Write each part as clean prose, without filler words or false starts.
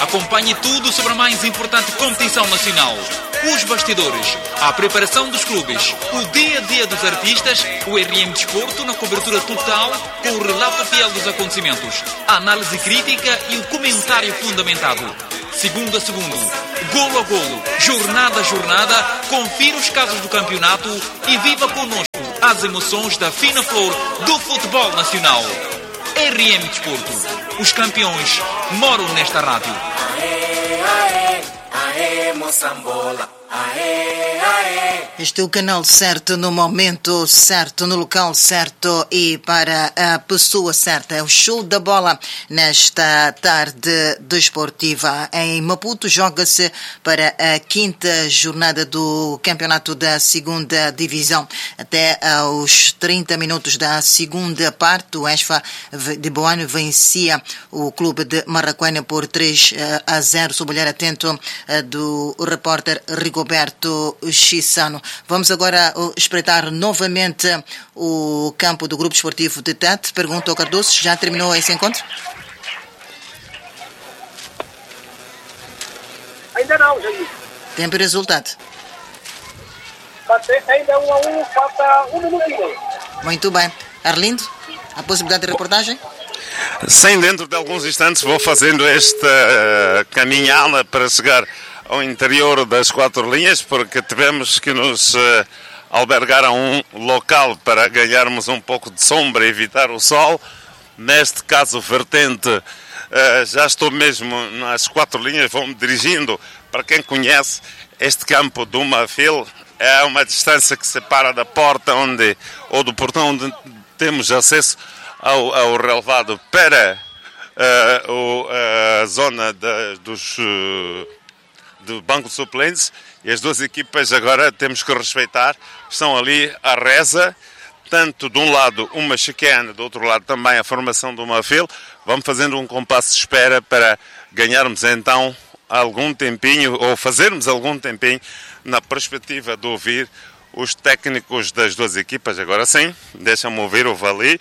Acompanhe tudo sobre a mais importante competição nacional. Os bastidores, a preparação dos clubes, o dia-a-dia dos artistas, o RM Desporto na cobertura total, com o relato fiel dos acontecimentos, a análise crítica e o comentário fundamentado. Segundo a segundo, golo a golo, jornada a jornada, confira os casos do campeonato e viva connosco as emoções da fina flor do futebol nacional. RM Desporto. Os campeões moram nesta rádio. Aê, aê, aê, Moçambola. Aê, aê. Este é o canal certo, no momento certo, no local certo e para a pessoa certa. É o show da bola nesta tarde desportiva. Em Maputo joga-se para a 5ª jornada do campeonato da 2ª divisão. Até aos 30 minutos da segunda parte, o ESFA de Boano vencia o clube de Marraquena por 3-0, sob o olhar atento do repórter Rigoberto Chissano. Vamos agora espreitar novamente o campo do Grupo Esportivo de Tete. Pergunto ao Cardoso, já terminou esse encontro? Ainda não, Jair. Tempo e resultado? Ainda 1-1, falta um minutinho. Muito bem. Arlindo, a possibilidade de reportagem? Sim, dentro de alguns instantes vou fazendo esta caminhada para chegar ao interior das 4 linhas, porque tivemos que nos albergar a um local para ganharmos um pouco de sombra e evitar o sol. Neste caso, vertente, já estou mesmo nas 4 linhas, vou-me dirigindo. Para quem conhece, este campo do Mafil é uma distância que separa da porta ou do portão onde temos acesso ao relevado para a zona do banco de suplentes, e as 2 equipas agora temos que respeitar, estão ali à reza, tanto de um lado uma chicane, do outro lado também a formação do Mafil. Vamos fazendo um compasso de espera para ganharmos então algum tempinho, ou fazermos algum tempinho, na perspectiva de ouvir os técnicos das 2 equipas. Agora sim, deixa-me ouvir o Vali,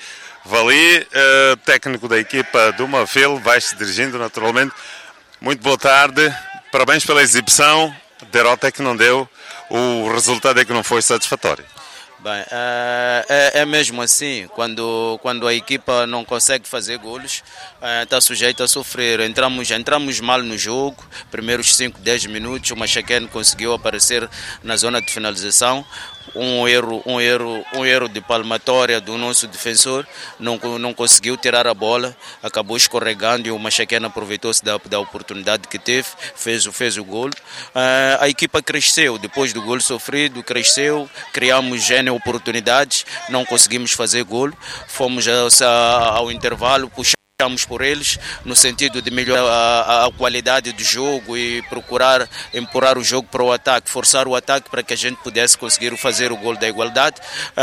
técnico da equipa do Mafil, vai-se dirigindo naturalmente. Muito boa tarde. Parabéns pela exibição, derrota é que não deu, o resultado é que não foi satisfatório. Bem, é mesmo assim, quando a equipa não consegue fazer golos, está sujeita a sofrer. Entramos mal no jogo, primeiros 5, 10 minutos, o Machaquene conseguiu aparecer na zona de finalização. Um erro de palmatória do nosso defensor, não conseguiu tirar a bola, acabou escorregando e o Machaquene aproveitou-se da oportunidade que teve, fez o golo. A equipa cresceu, depois do golo sofrido, criamos N oportunidades, não conseguimos fazer golo, fomos ao intervalo, puxamos por eles, no sentido de melhorar a qualidade do jogo e procurar empurrar o jogo para o ataque, forçar o ataque para que a gente pudesse conseguir fazer o golo da igualdade.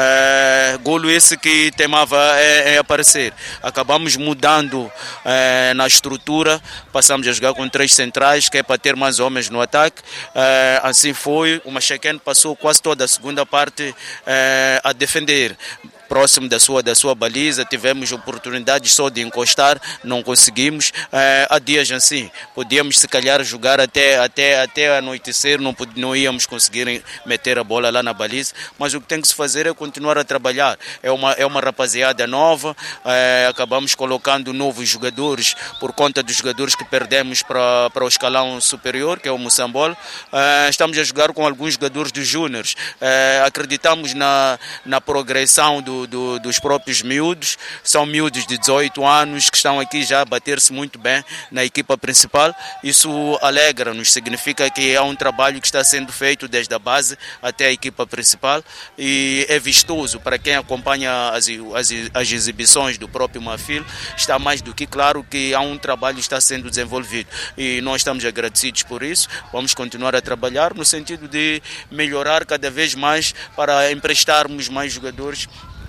Golo esse que temava em aparecer. Acabamos mudando na estrutura, passamos a jogar com 3 centrais, que é para ter mais homens no ataque. Assim foi, o Machaquene passou quase toda a segunda parte a defender. Próximo da sua baliza, tivemos oportunidades só de encostar, não conseguimos. Há dias assim, podíamos se calhar jogar até anoitecer, não íamos conseguir meter a bola lá na baliza, mas o que tem que se fazer é continuar a trabalhar. É uma rapaziada nova, acabamos colocando novos jogadores por conta dos jogadores que perdemos para o escalão superior, que é o Moçambola. Estamos a jogar com alguns jogadores dos júniores. Acreditamos na progressão dos próprios miúdos. São miúdos de 18 anos que estão aqui já a bater-se muito bem na equipa principal. Isso alegra-nos, significa que há um trabalho que está sendo feito desde a base até a equipa principal e é vistoso para quem acompanha as exibições do próprio Mafil. Está mais do que claro que há um trabalho que está sendo desenvolvido e nós estamos agradecidos por isso. Vamos continuar a trabalhar no sentido de melhorar cada vez mais para emprestarmos mais jogadores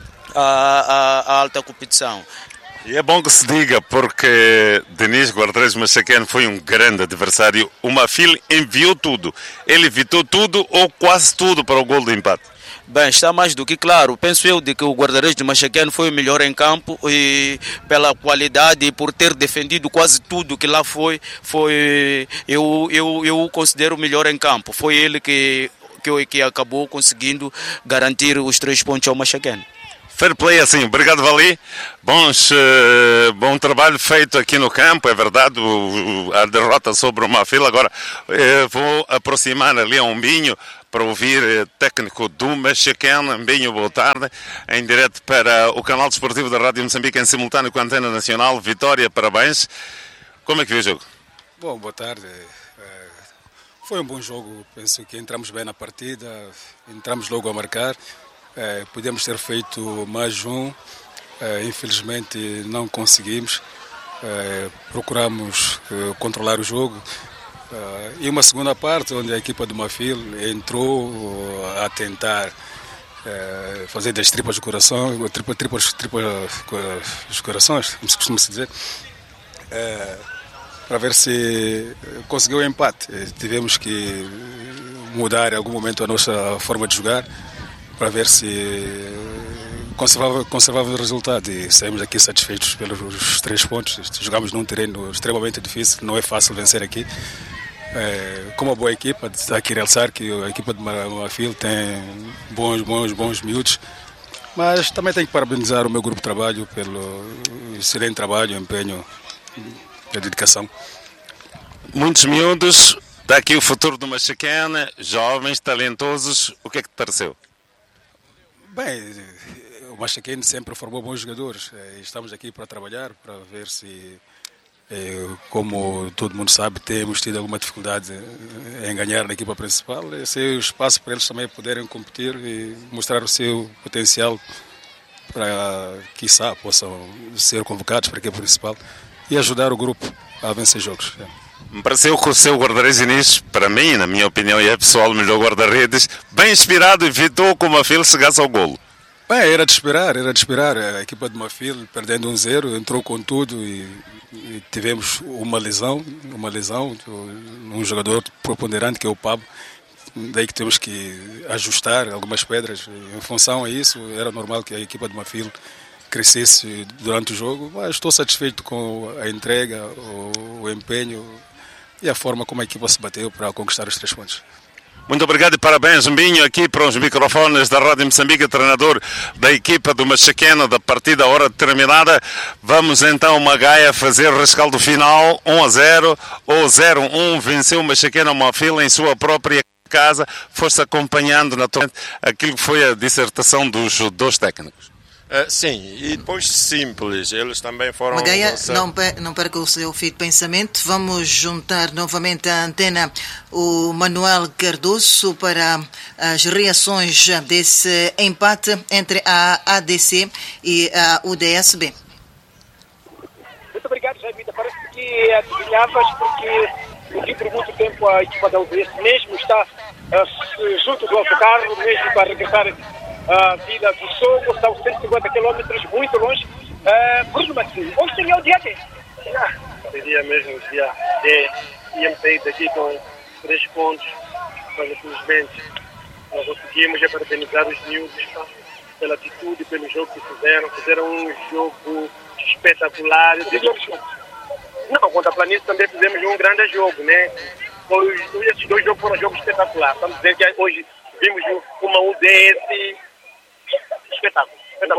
à alta competição. E é bom que se diga, porque Denis Guardraes Machaquene foi um grande adversário. O Mafil enviou tudo. Ele evitou tudo ou quase tudo para o gol de empate. Bem, está mais do que claro. Penso eu de que o guarda-redes do Machaqueno foi o melhor em campo e pela qualidade e por ter defendido quase tudo que lá foi eu o considero o melhor em campo. Foi ele que acabou conseguindo garantir os 3 pontos ao Machaqueno. Fair play assim, obrigado Vali, bom trabalho feito aqui no campo, é verdade, a derrota sobre o Mafila. Agora vou aproximar ali a Umbinho para ouvir técnico do Machaqueno. Umbinho, boa tarde, em direto para o canal desportivo da Rádio Moçambique em simultâneo com a Antena Nacional. Vitória, parabéns, como é que viu o jogo? Bom, boa tarde. Foi um bom jogo, penso que entramos bem na partida, entramos logo a marcar. Podemos ter feito mais um, infelizmente não conseguimos. Procuramos controlar o jogo. E uma segunda parte, onde a equipa do Mafil entrou a tentar fazer das tripas do coração, tripas dos corações, como se costuma dizer, para ver se conseguiu o empate. Tivemos que mudar em algum momento a nossa forma de jogar, para ver se conservava o resultado, e saímos aqui satisfeitos pelos 3 pontos. Jogamos num terreno extremamente difícil, não é fácil vencer aqui. Como uma boa equipa, está aqui a realçar que a equipa de Mafil tem bons miúdos, mas também tenho que parabenizar o meu grupo de trabalho pelo excelente trabalho, empenho e dedicação. Muitos miúdos, está aqui o futuro do Machaqueno, jovens, talentosos, o que é que te pareceu? Bem, o Machaqueno sempre formou bons jogadores. Estamos aqui para trabalhar, para ver se, como todo mundo sabe, temos tido alguma dificuldade em ganhar na equipa principal. Esse é o espaço para eles também poderem competir e mostrar o seu potencial para, quiçá, possam ser convocados para a equipa principal e ajudar o grupo a vencer jogos. Me pareceu que o seu guarda-redes Inês, para mim, na minha opinião, e é pessoal, o melhor guarda-redes, bem inspirado, evitou que o Mafil chegasse ao golo. Bem, era de esperar. A equipa de Mafil, perdendo 1-0, entrou com tudo e tivemos uma lesão, um jogador preponderante que é o Pablo. Daí que temos que ajustar algumas pedras. Em função a isso, era normal que a equipa de Mafil crescesse durante o jogo, mas estou satisfeito com a entrega, o empenho e a forma como a equipa se bateu para conquistar os 3 pontos. Muito obrigado e parabéns, Mbinho, aqui para os microfones da Rádio Moçambique, treinador da equipa do Machaqueno, da partida, a hora determinada. Vamos então, Magaia, fazer o rescaldo final, 1-0 ou 0-1, venceu o Machaqueno ao Mafil em sua própria casa. Foste acompanhando naturalmente aquilo que foi a dissertação dos 2 técnicos. Sim, e depois simples, eles também foram... Magaia, não perca o seu fio de pensamento. Vamos juntar novamente à antena o Manuel Cardoso para as reações desse empate entre a ADC e a UDSB. Muito obrigado, Jaimita. Parece que adivinhavas, porque por muito tempo a equipa da UDS mesmo está junto do autocarro, mesmo para regressar a vida do Sogo, são 150 quilômetros, muito longe. Bruno Martins, onde seria o dia D? Seria mesmo o dia D. Íamos sair daqui com 3 pontos, mas infelizmente não conseguimos. Parabenizar os miúdos pela atitude, pelo jogo que fizeram. Fizeram um jogo espetacular. Não, contra a Planície também fizemos um grande jogo, né? Esses 2 jogos foram jogos espetaculares. Estamos dizendo que hoje vimos uma UDS espetáculo.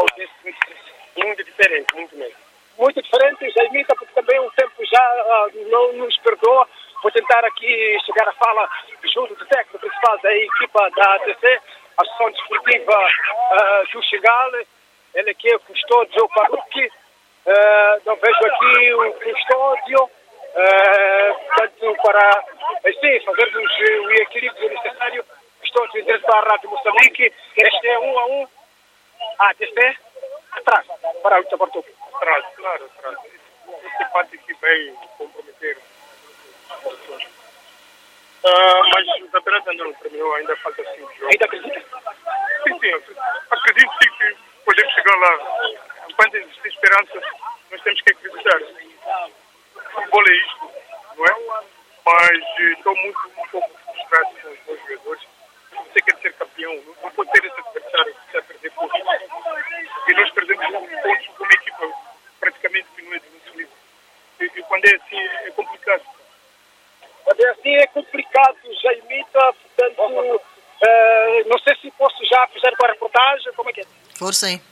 Muito diferente, muito mesmo. Muito diferente, Jaimita, porque também o tempo já não nos perdoa. Vou tentar aqui chegar à fala junto do técnico principal da equipa da ADC, a Associação Desportiva do Xingale. Ele aqui é o custódio Paruque. Não vejo aqui o custódio. Tanto para fazermos o equilíbrio necessário. Custódio dentro da Rádio Moçambique. Este é 1-1. ADC atrás para o Tabartuque. Atrás, claro, atrás. Esse parte aqui vai comprometer. Mas o campeonato ainda não terminou, ainda falta 5 jogos. Ainda acredita? Sim, acredito sim que podemos chegar lá. Enquanto existe esperança, nós temos que acreditar. O futebol é isto, não é? Mas estou um pouco frustrado com os meus jogadores. Você quer ser campeão. campeão. Não pode ter esse adversário que está a perder pontos. E nós perdemos pontos com uma equipa praticamente que não é do nosso nível. E quando é assim, é complicado. Quando é assim, é complicado, Jaimita. Portanto, não sei se posso já fazer com a reportagem. Como é que é? Força aí.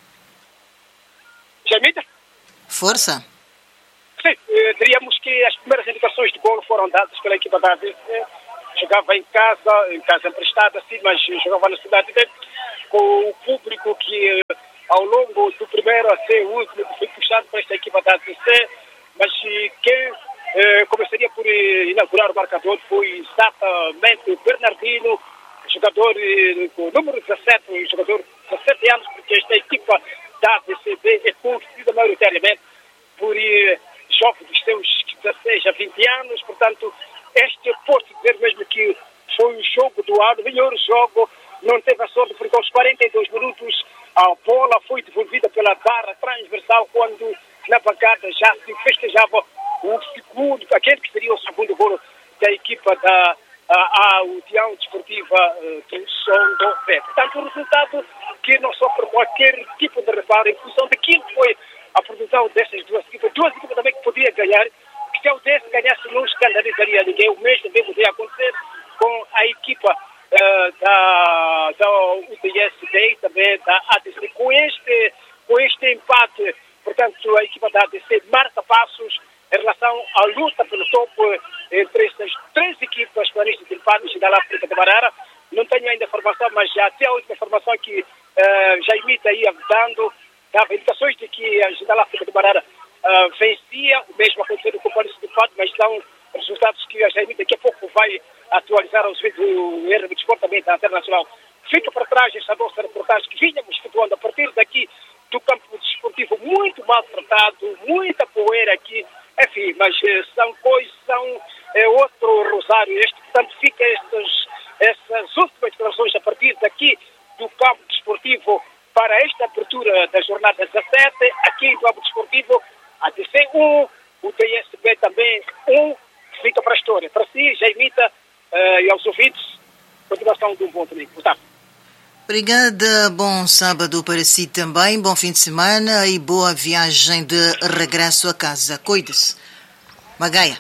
Jaimita? Força. Sim, diríamos que as primeiras indicações de golo foram dadas pela equipa da ADC. Jogava em casa emprestada, sim, mas jogava na cidade dele, com o público que ao longo do primeiro até o último foi puxado para esta equipa da ADC, mas quem começaria por inaugurar o marcador foi exatamente o Bernardino, jogador com o número 17, um jogador de 17 anos, porque esta equipa da ADCB é conhecida maioritariamente por jovens dos seus 16 a 20 anos, portanto, este posso dizer mesmo que foi o jogo do ano, o melhor jogo, não teve a sorte, porque aos 42 minutos a bola foi devolvida pela barra transversal, quando na bancada já se festejava o segundo, aquele que seria o segundo golo da equipa da União Desportiva do Sondové. Portanto, o resultado que não sofre qualquer tipo de reparo em função daquilo que foi a produção dessas duas equipas também que podia ganhar, que se a UDS ganhasse não escandalizaria ninguém. O mesmo também poderia acontecer com a equipa da UDS e também da ADC. Com este empate, portanto, a equipa da ADC marca passos em relação à luta pelo topo entre estas três equipas planistas de empate da África de Barara. Não tenho ainda informação, mas já até a última informação que Jaimita ia dava indicações de que a Ginal África de Barara vencia, o mesmo aconteceu com o Paris de Fato, mas são resultados que a Jaimita daqui a pouco vai atualizar aos vídeos do RB Desporto também da Internacional. Fica para trás esta nossa reportagem que vinhamos efetuando a partir daqui do campo desportivo muito maltratado, muita poeira aqui, enfim, mas são coisas, são outro rosário este, portanto fica essas últimas declarações a partir daqui do campo desportivo para esta abertura da jornada 17, aqui do campo desportivo, a DC 1, o TSB também 1, fica para a história. Para si, Jaimita, e aos ouvintes, continuação de um bom domingo. Portanto, obrigada, bom sábado para si também, bom fim de semana e boa viagem de regresso a casa. Cuide-se. Magaia.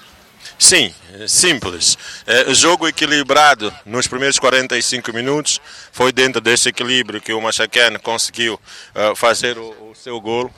Sim, simples. Jogo equilibrado nos primeiros 45 minutos. Foi dentro desse equilíbrio que o Machacane conseguiu fazer o seu golo.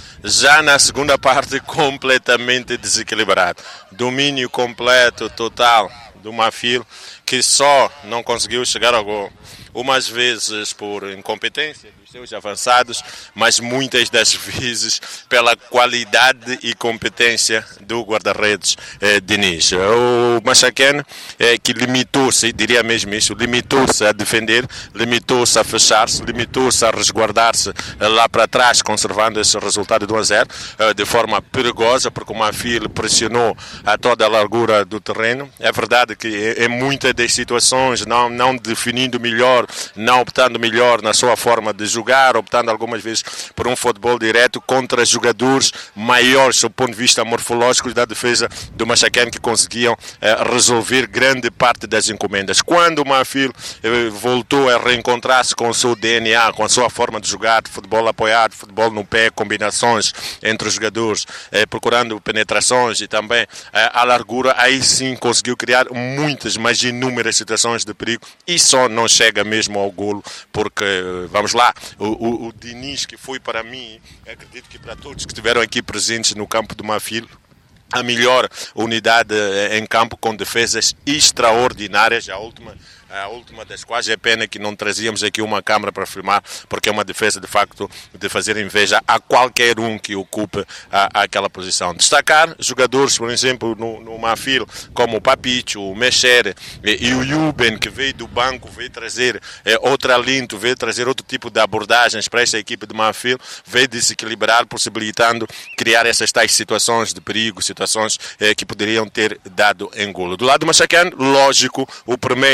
Já na segunda parte, completamente desequilibrado. Domínio completo, total do Mafil, que só não conseguiu chegar ao gol. Umas vezes por incompetência dos seus avançados, mas muitas das vezes pela qualidade e competência do guarda-redes Diniz. O Machacane que limitou-se, diria mesmo isso, limitou-se a defender, limitou-se a fechar-se, limitou-se a resguardar-se lá para trás, conservando esse resultado de 1-0, de forma perigosa, porque o Mafil pressionou a toda a largura do terreno. É verdade que em muitas das situações, não definindo melhor, não optando melhor na sua forma de jogar, optando algumas vezes por um futebol direto contra jogadores maiores do ponto de vista morfológico da defesa do Machacane, que conseguiam resolver grande parte das encomendas. Quando o Mafil voltou a reencontrar-se com o seu DNA, com a sua forma de jogar, de futebol apoiado, futebol no pé, combinações entre os jogadores, procurando penetrações e também a largura, aí sim conseguiu criar muitas, mas inúmeras situações de perigo e só não chega mesmo ao golo, porque, vamos lá, o Diniz, que foi para mim, acredito que para todos que estiveram aqui presentes no campo do Mafil, a melhor unidade em campo, com defesas extraordinárias, a última das quais é pena que não trazíamos aqui uma câmara para filmar, porque é uma defesa de facto de fazer inveja a qualquer um que ocupe aquela posição. Destacar jogadores, por exemplo, no Mafil, como o Papicho, o Mexer e o Yuben, que veio do banco, veio trazer outro alento, veio trazer outro tipo de abordagens para esta equipe de Mafil, veio desequilibrar, possibilitando criar essas tais situações de perigo, situações que poderiam ter dado em golo. Do lado do Machacane, lógico, o primeiro de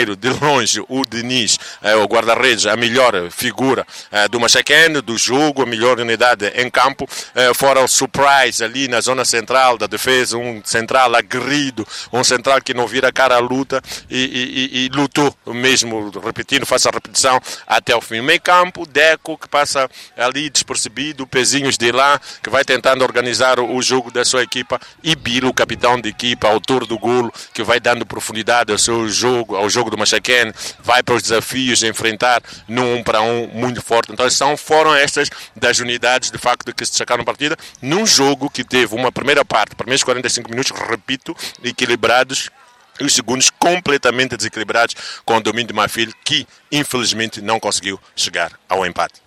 longe o Diniz, o guarda-redes, a melhor figura do Machacane, do jogo, a melhor unidade em campo, fora o surprise ali na zona central da defesa, um central aguerrido, um central que não vira cara à luta e lutou mesmo, repetindo, faça a repetição até o fim. Meio campo, Deco, que passa ali despercebido, Pezinhos de lá, que vai tentando organizar o jogo da sua equipa, e Bilo, o capitão de equipa, autor do golo, que vai dando profundidade ao seu jogo, ao jogo do Machacane, vai para os desafios, enfrentar num 1 para 1 muito forte. Então foram estas das unidades de facto que se destacaram na partida, num jogo que teve uma primeira parte, primeiros 45 minutos, repito, equilibrados, e os segundos completamente desequilibrados, com o domínio de Mafil, que infelizmente não conseguiu chegar ao empate.